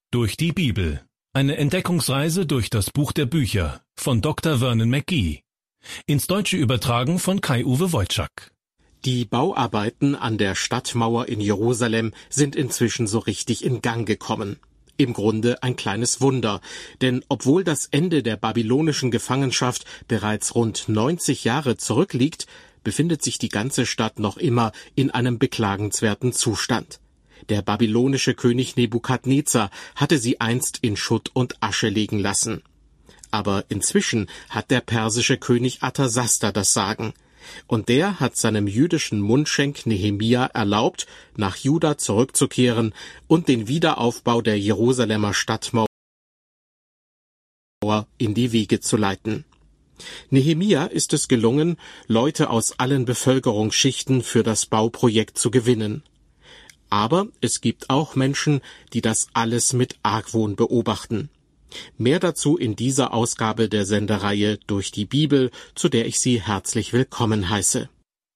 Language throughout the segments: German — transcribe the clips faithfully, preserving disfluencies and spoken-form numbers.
Durch die Bibel. Eine Entdeckungsreise durch das Buch der Bücher von Doktor Vernon McGee. Ins Deutsche übertragen von Kai-Uwe Wojczak. Die Bauarbeiten an der Stadtmauer in Jerusalem sind inzwischen so richtig in Gang gekommen. Im Grunde ein kleines Wunder, denn obwohl das Ende der babylonischen Gefangenschaft bereits rund neunzig Jahre zurückliegt, befindet sich die ganze Stadt noch immer in einem beklagenswerten Zustand. Der babylonische König Nebukadnezar hatte sie einst in Schutt und Asche legen lassen. Aber inzwischen hat der persische König Arthasasta das Sagen. Und der hat seinem jüdischen Mundschenk Nehemia erlaubt, nach Juda zurückzukehren und den Wiederaufbau der Jerusalemer Stadtmauer in die Wege zu leiten. Nehemia ist es gelungen, Leute aus allen Bevölkerungsschichten für das Bauprojekt zu gewinnen. Aber es gibt auch Menschen, die das alles mit Argwohn beobachten. Mehr dazu in dieser Ausgabe der Sendereihe Durch die Bibel, zu der ich Sie herzlich willkommen heiße.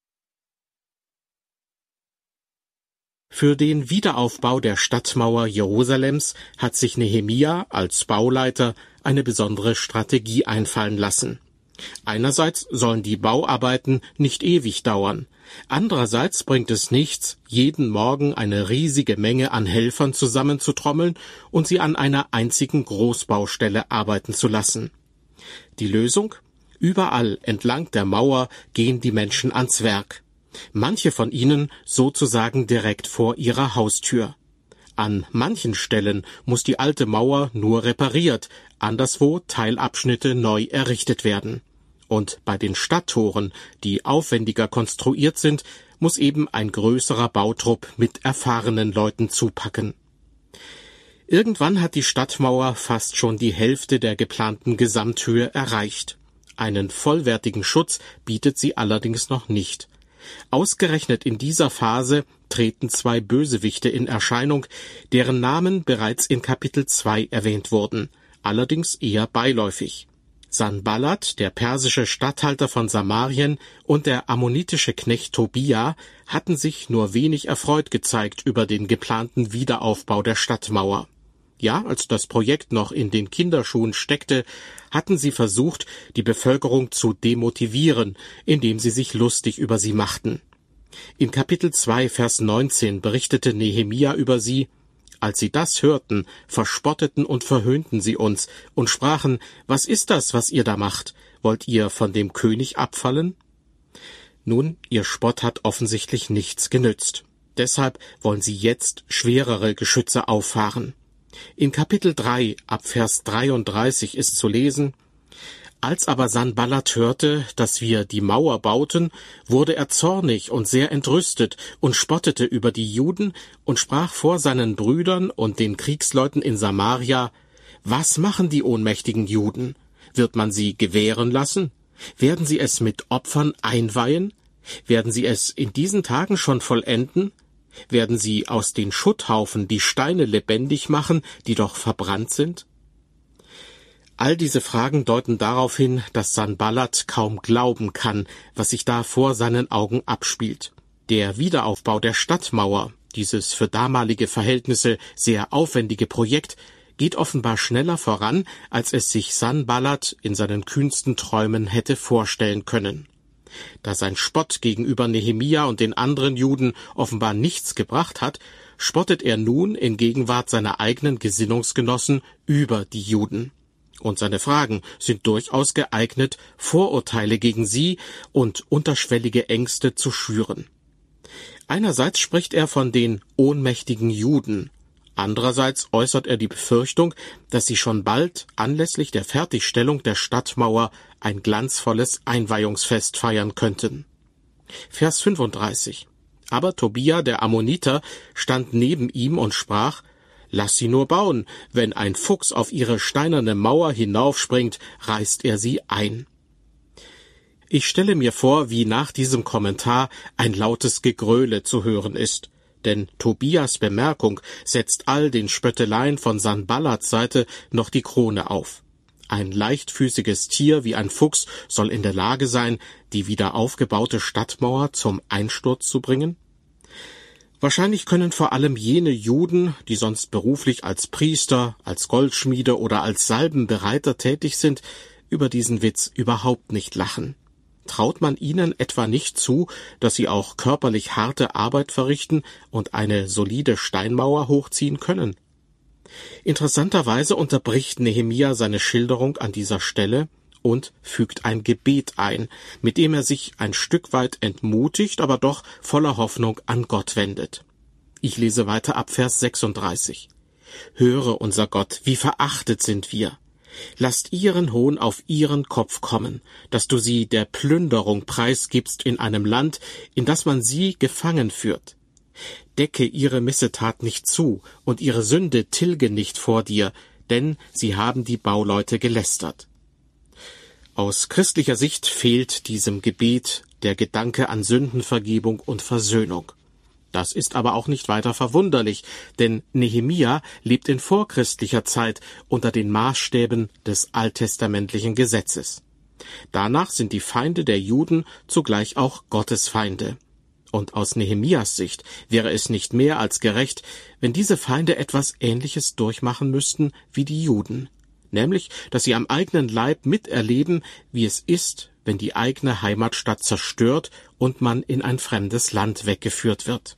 Für den Wiederaufbau der Stadtmauer Jerusalems hat sich Nehemia als Bauleiter eine besondere Strategie einfallen lassen. Einerseits sollen die Bauarbeiten nicht ewig dauern. Andererseits bringt es nichts, jeden Morgen eine riesige Menge an Helfern zusammenzutrommeln und sie an einer einzigen Großbaustelle arbeiten zu lassen. Die Lösung? Überall entlang der Mauer gehen die Menschen ans Werk. Manche von ihnen sozusagen direkt vor ihrer Haustür. An manchen Stellen muss die alte Mauer nur repariert, anderswo Teilabschnitte neu errichtet werden. Und bei den Stadttoren, die aufwendiger konstruiert sind, muss eben ein größerer Bautrupp mit erfahrenen Leuten zupacken. Irgendwann hat die Stadtmauer fast schon die Hälfte der geplanten Gesamthöhe erreicht. Einen vollwertigen Schutz bietet sie allerdings noch nicht. Ausgerechnet in dieser Phase treten zwei Bösewichte in Erscheinung, deren Namen bereits in Kapitel zwei erwähnt wurden, allerdings eher beiläufig. Sanballat, der persische Statthalter von Samarien, und der ammonitische Knecht Tobia hatten sich nur wenig erfreut gezeigt über den geplanten Wiederaufbau der Stadtmauer. Ja, als das Projekt noch in den Kinderschuhen steckte, hatten sie versucht, die Bevölkerung zu demotivieren, indem sie sich lustig über sie machten. In Kapitel zwei, Vers neunzehn berichtete Nehemia über sie: Als sie das hörten, verspotteten und verhöhnten sie uns und sprachen: Was ist das, was ihr da macht? Wollt ihr von dem König abfallen? Nun, ihr Spott hat offensichtlich nichts genützt. Deshalb wollen sie jetzt schwerere Geschütze auffahren. In Kapitel drei, ab Vers dreiunddreißig ist zu lesen: Als aber Sanballat hörte, dass wir die Mauer bauten, wurde er zornig und sehr entrüstet und spottete über die Juden und sprach vor seinen Brüdern und den Kriegsleuten in Samaria: Was machen die ohnmächtigen Juden? Wird man sie gewähren lassen? Werden sie es mit Opfern einweihen? Werden sie es in diesen Tagen schon vollenden? Werden sie aus den Schutthaufen die Steine lebendig machen, die doch verbrannt sind? All diese Fragen deuten darauf hin, dass Sanballat kaum glauben kann, was sich da vor seinen Augen abspielt. Der Wiederaufbau der Stadtmauer, dieses für damalige Verhältnisse sehr aufwendige Projekt, geht offenbar schneller voran, als es sich Sanballat in seinen kühnsten Träumen hätte vorstellen können. Da sein Spott gegenüber Nehemia und den anderen Juden offenbar nichts gebracht hat, spottet er nun in Gegenwart seiner eigenen Gesinnungsgenossen über die Juden. Und seine Fragen sind durchaus geeignet, Vorurteile gegen sie und unterschwellige Ängste zu schüren. Einerseits spricht er von den ohnmächtigen Juden, andererseits äußert er die Befürchtung, dass sie schon bald anlässlich der Fertigstellung der Stadtmauer ein glanzvolles Einweihungsfest feiern könnten. Vers fünfunddreißig. Aber Tobia, der Ammoniter, stand neben ihm und sprach: Lass sie nur bauen, wenn ein Fuchs auf ihre steinerne Mauer hinaufspringt, reißt er sie ein. Ich stelle mir vor, wie nach diesem Kommentar ein lautes Gegröle zu hören ist, denn Tobias Bemerkung setzt all den Spötteleien von Sanballats Seite noch die Krone auf. Ein leichtfüßiges Tier wie ein Fuchs soll in der Lage sein, die wieder aufgebaute Stadtmauer zum Einsturz zu bringen? Wahrscheinlich können vor allem jene Juden, die sonst beruflich als Priester, als Goldschmiede oder als Salbenbereiter tätig sind, über diesen Witz überhaupt nicht lachen. Traut man ihnen etwa nicht zu, dass sie auch körperlich harte Arbeit verrichten und eine solide Steinmauer hochziehen können? Interessanterweise unterbricht Nehemia seine Schilderung an dieser Stelle und fügt ein Gebet ein, mit dem er sich ein Stück weit entmutigt, aber doch voller Hoffnung an Gott wendet. Ich lese weiter ab Vers sechsunddreißig. Höre, unser Gott, wie verachtet sind wir. Lasst ihren Hohn auf ihren Kopf kommen, dass du sie der Plünderung preisgibst in einem Land, in das man sie gefangen führt. Decke ihre Missetat nicht zu und ihre Sünde tilge nicht vor dir, denn sie haben die Bauleute gelästert. Aus christlicher Sicht fehlt diesem Gebet der Gedanke an Sündenvergebung und Versöhnung. Das ist aber auch nicht weiter verwunderlich, denn Nehemia lebt in vorchristlicher Zeit unter den Maßstäben des alttestamentlichen Gesetzes. Danach sind die Feinde der Juden zugleich auch Gottes Feinde. Und aus Nehemias Sicht wäre es nicht mehr als gerecht, wenn diese Feinde etwas Ähnliches durchmachen müssten wie die Juden, nämlich, dass sie am eigenen Leib miterleben, wie es ist, wenn die eigene Heimatstadt zerstört und man in ein fremdes Land weggeführt wird.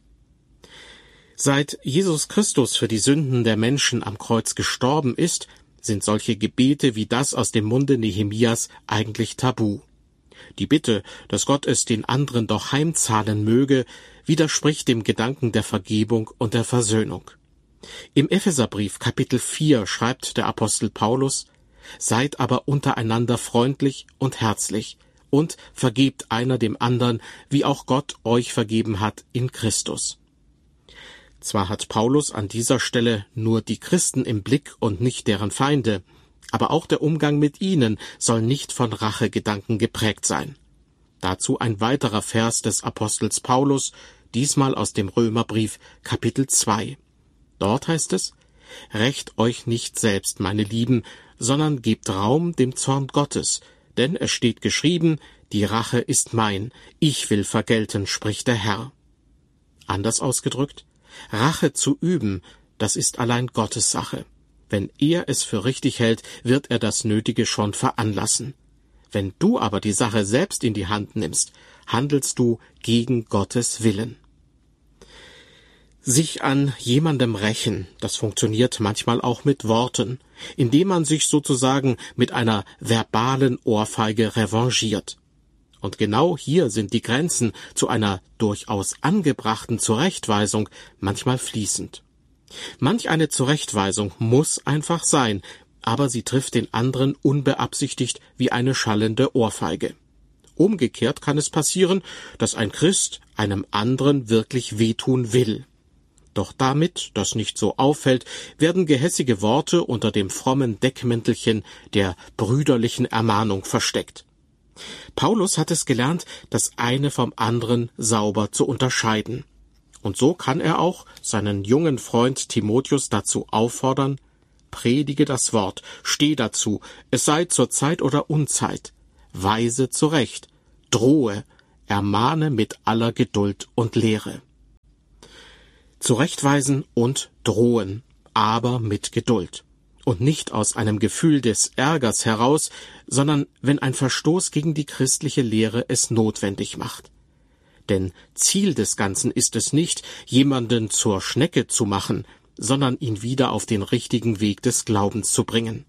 Seit Jesus Christus für die Sünden der Menschen am Kreuz gestorben ist, sind solche Gebete wie das aus dem Munde Nehemias eigentlich tabu. Die Bitte, dass Gott es den anderen doch heimzahlen möge, widerspricht dem Gedanken der Vergebung und der Versöhnung. Im Epheserbrief Kapitel vier schreibt der Apostel Paulus: Seid aber untereinander freundlich und herzlich und vergebt einer dem anderen, wie auch Gott euch vergeben hat in Christus. Zwar hat Paulus an dieser Stelle nur die Christen im Blick und nicht deren Feinde, aber auch der Umgang mit ihnen soll nicht von Rachegedanken geprägt sein. Dazu ein weiterer Vers des Apostels Paulus, diesmal aus dem Römerbrief Kapitel zwei. Dort heißt es: Rächt euch nicht selbst, meine Lieben, sondern gebt Raum dem Zorn Gottes, denn es steht geschrieben, die Rache ist mein, ich will vergelten, spricht der Herr. Anders ausgedrückt: Rache zu üben, das ist allein Gottes Sache. Wenn er es für richtig hält, wird er das Nötige schon veranlassen. Wenn du aber die Sache selbst in die Hand nimmst, handelst du gegen Gottes Willen. Sich an jemandem rächen, das funktioniert manchmal auch mit Worten, indem man sich sozusagen mit einer verbalen Ohrfeige revanchiert. Und genau hier sind die Grenzen zu einer durchaus angebrachten Zurechtweisung manchmal fließend. Manch eine Zurechtweisung muss einfach sein, aber sie trifft den anderen unbeabsichtigt wie eine schallende Ohrfeige. Umgekehrt kann es passieren, dass ein Christ einem anderen wirklich wehtun will. Doch damit das nicht so auffällt, werden gehässige Worte unter dem frommen Deckmäntelchen der brüderlichen Ermahnung versteckt. Paulus hat es gelernt, das eine vom anderen sauber zu unterscheiden. Und so kann er auch seinen jungen Freund Timotheus dazu auffordern: Predige das Wort, steh dazu, es sei zur Zeit oder Unzeit, weise zurecht, drohe, ermahne mit aller Geduld und Lehre. Zurechtweisen und drohen, aber mit Geduld. Und nicht aus einem Gefühl des Ärgers heraus, sondern wenn ein Verstoß gegen die christliche Lehre es notwendig macht. Denn Ziel des Ganzen ist es nicht, jemanden zur Schnecke zu machen, sondern ihn wieder auf den richtigen Weg des Glaubens zu bringen.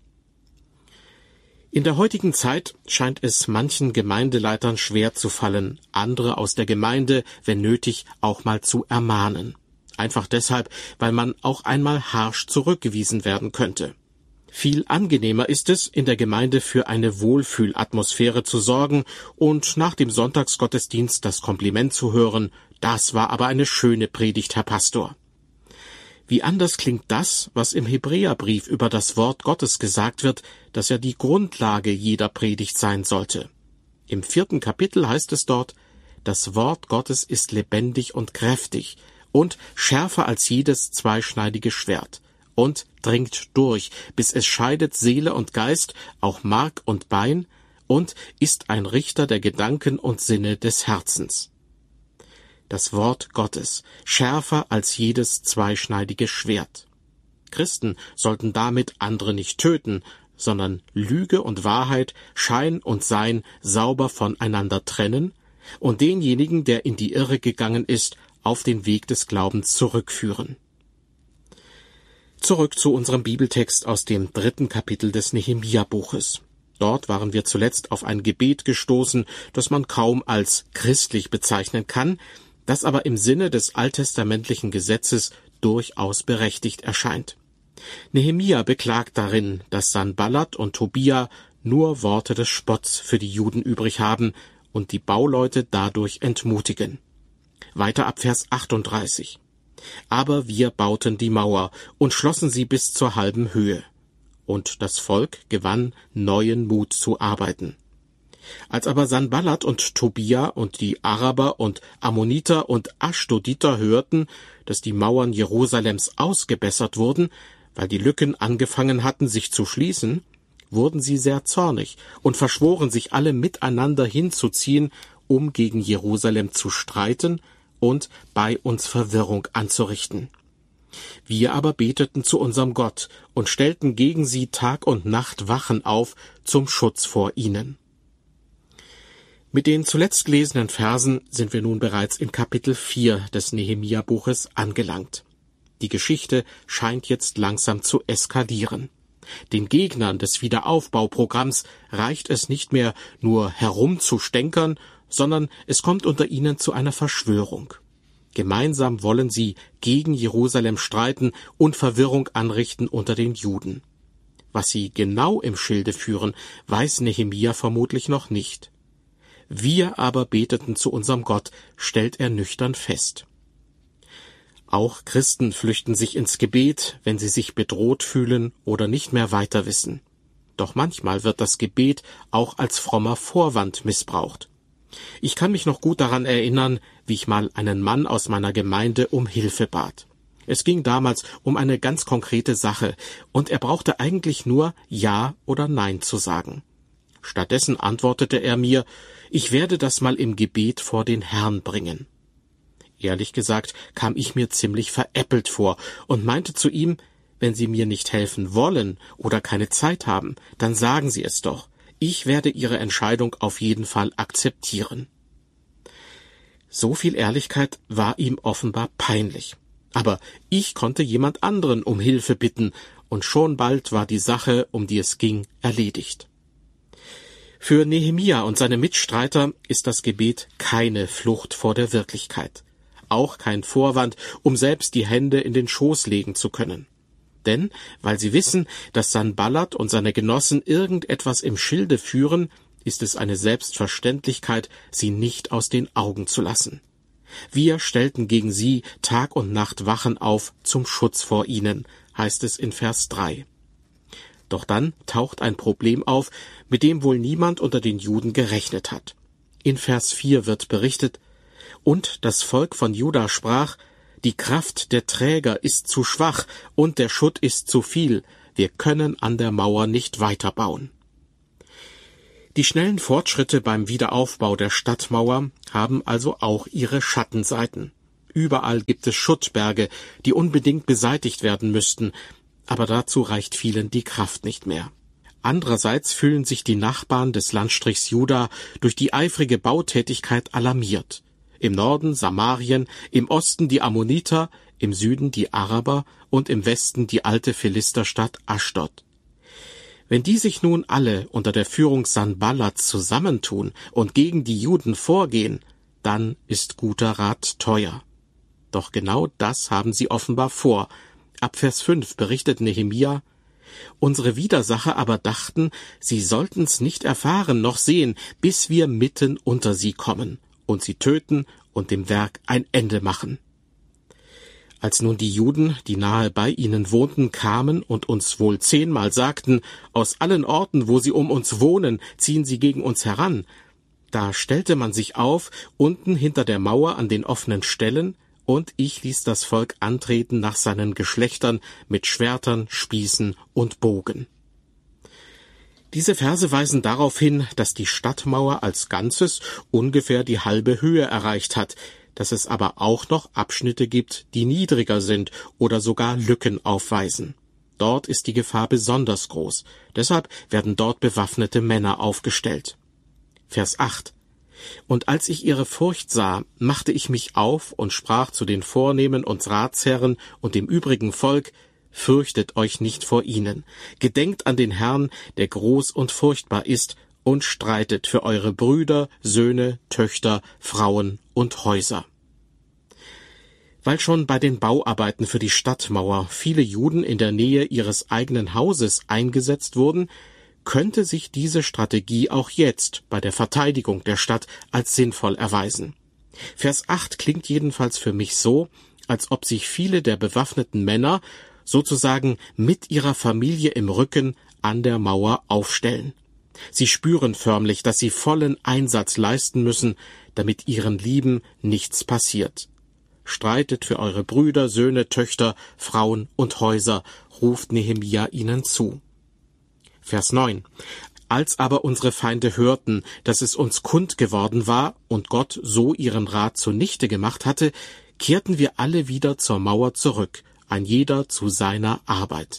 In der heutigen Zeit scheint es manchen Gemeindeleitern schwer zu fallen, andere aus der Gemeinde, wenn nötig, auch mal zu ermahnen. Einfach deshalb, weil man auch einmal harsch zurückgewiesen werden könnte. Viel angenehmer ist es, in der Gemeinde für eine Wohlfühlatmosphäre zu sorgen und nach dem Sonntagsgottesdienst das Kompliment zu hören: Das war aber eine schöne Predigt, Herr Pastor. Wie anders klingt das, was im Hebräerbrief über das Wort Gottes gesagt wird, das ja die Grundlage jeder Predigt sein sollte. Im vierten Kapitel heißt es dort: Das Wort Gottes ist lebendig und kräftig und schärfer als jedes zweischneidige Schwert und dringt durch, bis es scheidet Seele und Geist, auch Mark und Bein, und ist ein Richter der Gedanken und Sinne des Herzens. das Wort Gottes, schärfer als jedes zweischneidige Schwert. Christen sollten damit andere nicht töten, sondern Lüge und Wahrheit, Schein und Sein sauber voneinander trennen und denjenigen, der in die Irre gegangen ist, auf den Weg des Glaubens zurückführen. Zurück zu unserem Bibeltext aus dem dritten Kapitel des Nehemia-Buches. Dort waren wir zuletzt auf ein Gebet gestoßen, das man kaum als christlich bezeichnen kann, das aber im Sinne des alttestamentlichen Gesetzes durchaus berechtigt erscheint. Nehemia beklagt darin, dass Sanballat und Tobia nur Worte des Spotts für die Juden übrig haben und die Bauleute dadurch entmutigen. Weiter ab Vers achtunddreißig. Aber wir bauten die Mauer und schlossen sie bis zur halben Höhe. Und das Volk gewann neuen Mut zu arbeiten. Als aber Sanballat und Tobia und die Araber und Ammoniter und Aschdoditer hörten, dass die Mauern Jerusalems ausgebessert wurden, weil die Lücken angefangen hatten, sich zu schließen, wurden sie sehr zornig und verschworen sich alle miteinander hinzuziehen, um gegen Jerusalem zu streiten und bei uns Verwirrung anzurichten. Wir aber beteten zu unserem Gott und stellten gegen sie Tag und Nacht Wachen auf zum Schutz vor ihnen. Mit den zuletzt gelesenen Versen sind wir nun bereits in Kapitel vier des Nehemia-Buches angelangt. Die Geschichte scheint jetzt langsam zu eskalieren. Den Gegnern des Wiederaufbauprogramms reicht es nicht mehr nur herumzustänkern, sondern es kommt unter ihnen zu einer Verschwörung. Gemeinsam wollen sie gegen Jerusalem streiten und Verwirrung anrichten unter den Juden. Was sie genau im Schilde führen, weiß Nehemia vermutlich noch nicht. Wir aber beteten zu unserem Gott, stellt er nüchtern fest. Auch Christen flüchten sich ins Gebet, wenn sie sich bedroht fühlen oder nicht mehr weiter wissen. Doch manchmal wird das Gebet auch als frommer Vorwand missbraucht. Ich kann mich noch gut daran erinnern, wie ich mal einen Mann aus meiner Gemeinde um Hilfe bat. Es ging damals um eine ganz konkrete Sache, und er brauchte eigentlich nur Ja oder Nein zu sagen. Stattdessen antwortete er mir, ich werde das mal im Gebet vor den Herrn bringen. Ehrlich gesagt kam ich mir ziemlich veräppelt vor und meinte zu ihm, wenn Sie mir nicht helfen wollen oder keine Zeit haben, dann sagen Sie es doch. Ich werde Ihre Entscheidung auf jeden Fall akzeptieren. So viel Ehrlichkeit war ihm offenbar peinlich. Aber ich konnte jemand anderen um Hilfe bitten, und schon bald war die Sache, um die es ging, erledigt. Für Nehemia und seine Mitstreiter ist das Gebet keine Flucht vor der Wirklichkeit. Auch kein Vorwand, um selbst die Hände in den Schoß legen zu können. Denn, weil sie wissen, dass Sanballat und seine Genossen irgendetwas im Schilde führen, ist es eine Selbstverständlichkeit, sie nicht aus den Augen zu lassen. Wir stellten gegen sie Tag und Nacht Wachen auf zum Schutz vor ihnen, heißt es in Vers drei. Doch dann taucht ein Problem auf, mit dem wohl niemand unter den Juden gerechnet hat. In Vers vier wird berichtet, und das Volk von Juda sprach, die Kraft der Träger ist zu schwach und der Schutt ist zu viel, wir können an der Mauer nicht weiterbauen. Die schnellen Fortschritte beim Wiederaufbau der Stadtmauer haben also auch ihre Schattenseiten. Überall gibt es Schuttberge, die unbedingt beseitigt werden müssten, aber dazu reicht vielen die Kraft nicht mehr. Andererseits fühlen sich die Nachbarn des Landstrichs Juda durch die eifrige Bautätigkeit alarmiert. Im Norden Samarien, im Osten die Ammoniter, im Süden die Araber und im Westen die alte Philisterstadt Aschdod. Wenn die sich nun alle unter der Führung Sanballats zusammentun und gegen die Juden vorgehen, dann ist guter Rat teuer. Doch genau das haben sie offenbar vor. Ab Vers fünf berichtet Nehemia, unsere Widersacher aber dachten, sie sollten's nicht erfahren noch sehen, bis wir mitten unter sie kommen und sie töten und dem Werk ein Ende machen. Als nun die Juden, die nahe bei ihnen wohnten, kamen und uns wohl zehnmal sagten, aus allen Orten, wo sie um uns wohnen, ziehen sie gegen uns heran, da stellte man sich auf, unten hinter der Mauer an den offenen Stellen, und ich ließ das Volk antreten nach seinen Geschlechtern mit Schwertern, Spießen und Bogen. Diese Verse weisen darauf hin, dass die Stadtmauer als Ganzes ungefähr die halbe Höhe erreicht hat, dass es aber auch noch Abschnitte gibt, die niedriger sind oder sogar Lücken aufweisen. Dort ist die Gefahr besonders groß. Deshalb werden dort bewaffnete Männer aufgestellt. Vers acht. Und als ich ihre Furcht sah, machte ich mich auf und sprach zu den Vornehmen und Ratsherren und dem übrigen Volk: Fürchtet euch nicht vor ihnen. Gedenkt an den Herrn, der groß und furchtbar ist, und streitet für eure Brüder, Söhne, Töchter, Frauen und Häuser. Weil schon bei den Bauarbeiten für die Stadtmauer viele Juden in der Nähe ihres eigenen Hauses eingesetzt wurden, könnte sich diese Strategie auch jetzt bei der Verteidigung der Stadt als sinnvoll erweisen. Vers acht klingt jedenfalls für mich so, als ob sich viele der bewaffneten Männer sozusagen mit ihrer Familie im Rücken an der Mauer aufstellen. Sie spüren förmlich, dass sie vollen Einsatz leisten müssen, damit ihren Lieben nichts passiert. Streitet für eure Brüder, Söhne, Töchter, Frauen und Häuser, ruft Nehemia ihnen zu. Vers neun. Als aber unsere Feinde hörten, dass es uns kund geworden war und Gott so ihren Rat zunichte gemacht hatte, kehrten wir alle wieder zur Mauer zurück, ein jeder zu seiner Arbeit.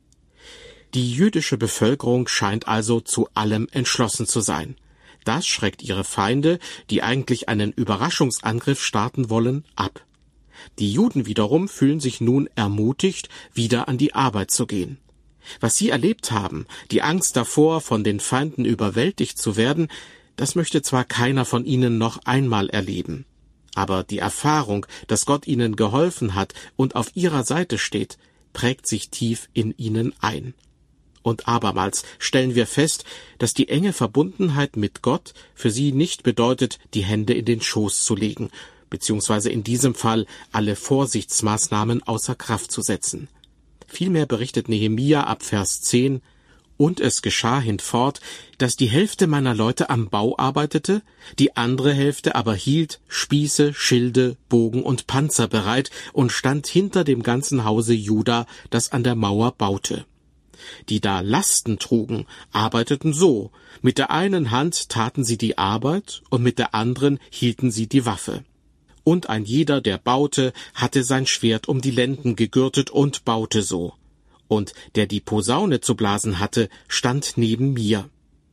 Die jüdische Bevölkerung scheint also zu allem entschlossen zu sein. Das schreckt ihre Feinde, die eigentlich einen Überraschungsangriff starten wollen, ab. Die Juden wiederum fühlen sich nun ermutigt, wieder an die Arbeit zu gehen. Was sie erlebt haben, die Angst davor, von den Feinden überwältigt zu werden, das möchte zwar keiner von ihnen noch einmal erleben. Aber die Erfahrung, dass Gott ihnen geholfen hat und auf ihrer Seite steht, prägt sich tief in ihnen ein. Und abermals stellen wir fest, dass die enge Verbundenheit mit Gott für sie nicht bedeutet, die Hände in den Schoß zu legen, beziehungsweise in diesem Fall alle Vorsichtsmaßnahmen außer Kraft zu setzen. Vielmehr berichtet Nehemia ab Vers zehn: Und es geschah hinfort, dass die Hälfte meiner Leute am Bau arbeitete, die andere Hälfte aber hielt Spieße, Schilde, Bogen und Panzer bereit und stand hinter dem ganzen Hause Juda, das an der Mauer baute. Die da Lasten trugen, arbeiteten so: Mit der einen Hand taten sie die Arbeit und mit der anderen hielten sie die Waffe. Und ein jeder, der baute, hatte sein Schwert um die Lenden gegürtet und baute so. Und der die Posaune zu blasen hatte, stand neben mir.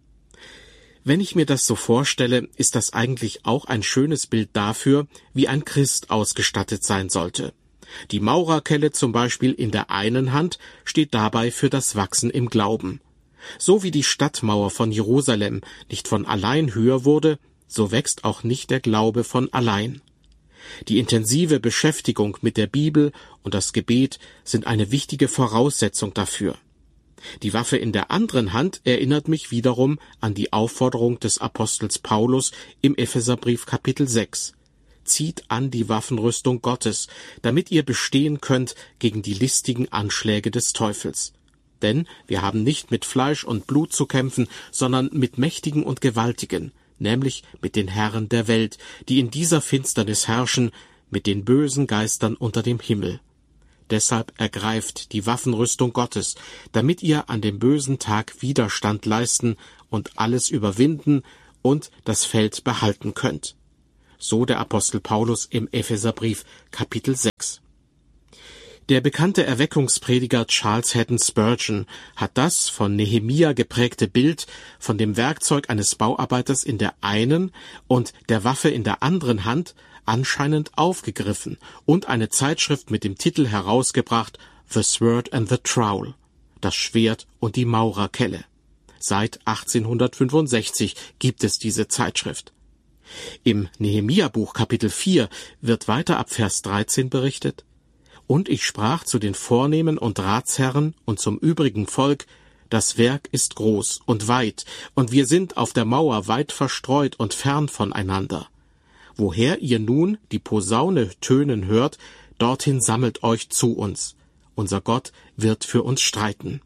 Wenn ich mir das so vorstelle, ist das eigentlich auch ein schönes Bild dafür, wie ein Christ ausgestattet sein sollte. Die Maurerkelle zum Beispiel in der einen Hand steht dabei für das Wachsen im Glauben. So wie die Stadtmauer von Jerusalem nicht von allein höher wurde, so wächst auch nicht der Glaube von allein. Die intensive Beschäftigung mit der Bibel und das Gebet sind eine wichtige Voraussetzung dafür. Die Waffe in der anderen Hand erinnert mich wiederum an die Aufforderung des Apostels Paulus im Epheserbrief Kapitel sechs. Zieht an die Waffenrüstung Gottes, damit ihr bestehen könnt gegen die listigen Anschläge des Teufels. Denn wir haben nicht mit Fleisch und Blut zu kämpfen, sondern mit Mächtigen und Gewaltigen, nämlich mit den Herren der Welt, die in dieser Finsternis herrschen, mit den bösen Geistern unter dem Himmel. Deshalb ergreift die Waffenrüstung Gottes, damit ihr an dem bösen Tag Widerstand leisten und alles überwinden und das Feld behalten könnt. So der Apostel Paulus im Epheserbrief Kapitel sechs. Der bekannte Erweckungsprediger Charles Haddon Spurgeon hat das von Nehemia geprägte Bild von dem Werkzeug eines Bauarbeiters in der einen und der Waffe in der anderen Hand anscheinend aufgegriffen und eine Zeitschrift mit dem Titel herausgebracht: The Sword and the Trowel, das Schwert und die Maurerkelle. Seit achtzehnhundertfünfundsechzig gibt es diese Zeitschrift. Im Nehemia-Buch Kapitel vier wird weiter ab Vers dreizehn berichtet: Und ich sprach zu den Vornehmen und Ratsherren und zum übrigen Volk: Das Werk ist groß und weit, und wir sind auf der Mauer weit verstreut und fern voneinander. Woher ihr nun die Posaune tönen hört, dorthin sammelt euch zu uns. Unser Gott wird für uns streiten.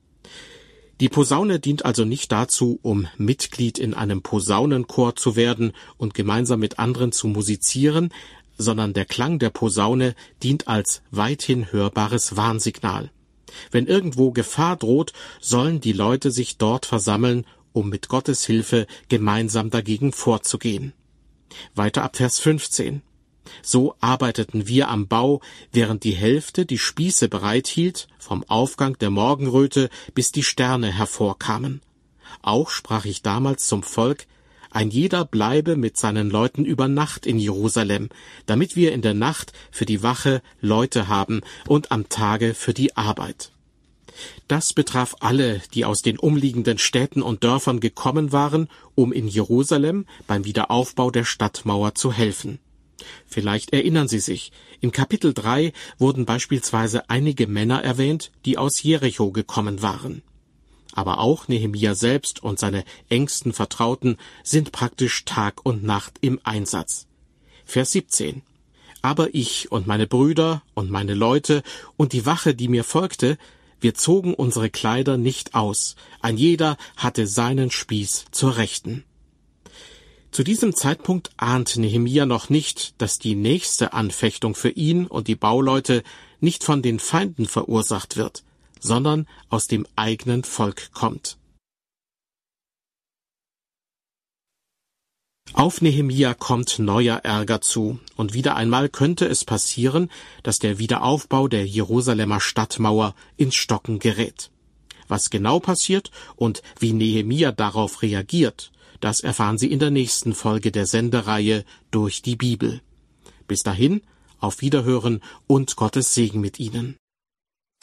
Die Posaune dient also nicht dazu, um Mitglied in einem Posaunenchor zu werden und gemeinsam mit anderen zu musizieren, sondern der Klang der Posaune dient als weithin hörbares Warnsignal. Wenn irgendwo Gefahr droht, sollen die Leute sich dort versammeln, um mit Gottes Hilfe gemeinsam dagegen vorzugehen. Weiter ab Vers fünfzehn. So arbeiteten wir am Bau, während die Hälfte die Spieße bereithielt, vom Aufgang der Morgenröte bis die Sterne hervorkamen. Auch sprach ich damals zum Volk: Ein jeder bleibe mit seinen Leuten über Nacht in Jerusalem, damit wir in der Nacht für die Wache Leute haben und am Tage für die Arbeit. Das betraf alle, die aus den umliegenden Städten und Dörfern gekommen waren, um in Jerusalem beim Wiederaufbau der Stadtmauer zu helfen. Vielleicht erinnern Sie sich, in Kapitel drei wurden beispielsweise einige Männer erwähnt, die aus Jericho gekommen waren. Aber auch Nehemia selbst und seine engsten Vertrauten sind praktisch Tag und Nacht im Einsatz. Vers siebzehn. Aber ich und meine Brüder und meine Leute und die Wache, die mir folgte, wir zogen unsere Kleider nicht aus, ein jeder hatte seinen Spieß zur Rechten. Zu diesem Zeitpunkt ahnt Nehemia noch nicht, dass die nächste Anfechtung für ihn und die Bauleute nicht von den Feinden verursacht wird, sondern aus dem eigenen Volk kommt. Auf Nehemia kommt neuer Ärger zu, und wieder einmal könnte es passieren, dass der Wiederaufbau der Jerusalemer Stadtmauer ins Stocken gerät. Was genau passiert und wie Nehemia darauf reagiert, das erfahren Sie in der nächsten Folge der Sendereihe Durch die Bibel. Bis dahin, auf Wiederhören und Gottes Segen mit Ihnen.